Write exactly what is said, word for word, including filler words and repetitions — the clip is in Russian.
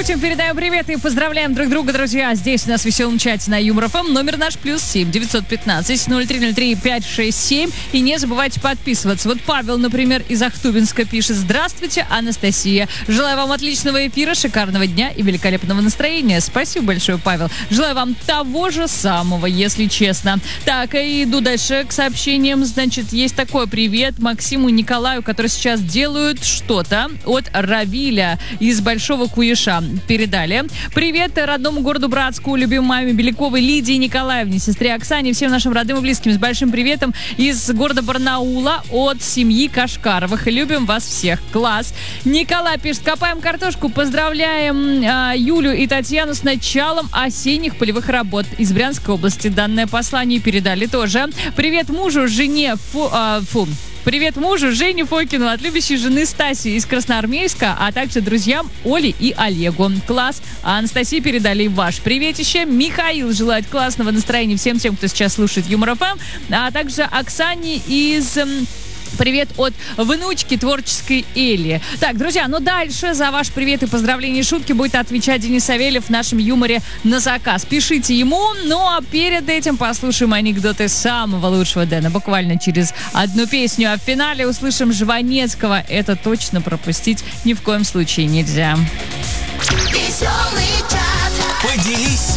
шутим, передаем привет и поздравляем друг друга, друзья. Здесь у нас в веселом чате на Юмор ФМ. Номер наш плюс семь девятьсот пятнадцать ноль три ноль три пять шесть семь. И не забывайте подписываться. Вот Павел, например, из Ахтубинска пишет: здравствуйте, Анастасия. Желаю вам отличного эфира, шикарного дня и великолепного настроения. Спасибо большое, Павел. Желаю вам того же самого, если честно. Так, и иду дальше к сообщениям. Значит, есть такой привет Максиму и Николаю, которые сейчас делают что-то от Равиля из Большого Куеша. Передали. Привет родному городу Братску, любимой маме Беляковой Лидии Николаевне, сестре Оксане, всем нашим родным и близким с большим приветом из города Барнаула от семьи Кашкаровых. Любим вас всех. Класс. Николай пишет: копаем картошку. Поздравляем э, Юлю и Татьяну с началом осенних полевых работ из Брянской области. Данное послание передали тоже. Привет мужу, жене, фу, э, фу. Привет мужу Жене Фокину от любящей жены Стаси из Красноармейска, а также друзьям Оле и Олегу. Класс. А Анастасии передали ваш приветище. Михаил желает классного настроения всем тем, кто сейчас слушает Юмор ФМ, а также Оксане из... Привет от внучки творческой Элли. Так, друзья, ну дальше за ваш привет и поздравления и шутки будет отвечать Денис Савельев в нашем юморе на заказ. Пишите ему, ну а перед этим послушаем анекдоты самого лучшего Дэна. Буквально через одну песню, а в финале услышим Жванецкого. Это точно пропустить ни в коем случае нельзя. Поделись